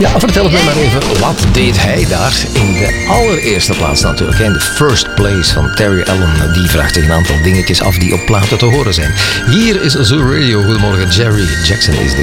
Ja, vertel het mij maar even. Wat deed hij daar? In de allereerste plaats natuurlijk. In de first place van Terry Allen. Die vraagt zich een aantal dingetjes af die op platen te horen zijn. Hier is Zoo Radio. Goedemorgen, Jerry Jackson is dit.